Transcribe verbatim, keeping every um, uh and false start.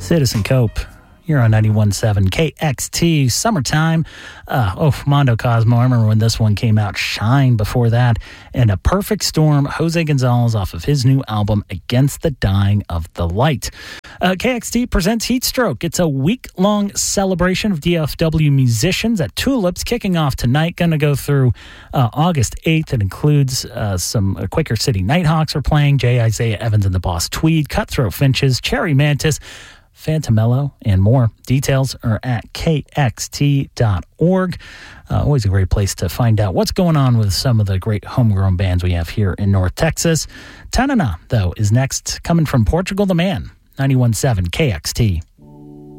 Citizen Cope. You're on ninety-one point seven K X T. Summertime. Uh, oh, Mondo Cosmo. I remember when this one came out. Shine before that. And A Perfect Storm. Jose Gonzalez off of his new album, Against the Dying of the Light. Uh, K X T presents Heatstroke. It's a week-long celebration of D F W musicians at Tulips, kicking off tonight. Going to go through uh, August eighth. It includes uh, some uh, Quaker City Nighthawks are playing. J. Isaiah Evans and the Boss Tweed, Cutthroat Finches, Cherry Mantis, Fantamello, and more. Details are at K X T dot org. Uh, always a great place to find out what's going on with some of the great homegrown bands we have here in North Texas. Tanana, though, is next, coming from Portugal the Man. ninety-one point seven K X T.